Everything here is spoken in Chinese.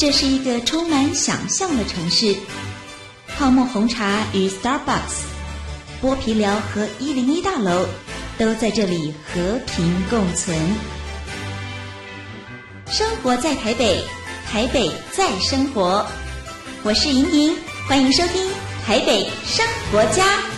这是一个充满想象的城市，泡沫红茶与 Starbucks、剥皮寮和101大楼都在这里和平共存。生活在台北，台北在生活。我是莹莹，欢迎收听台北生活家。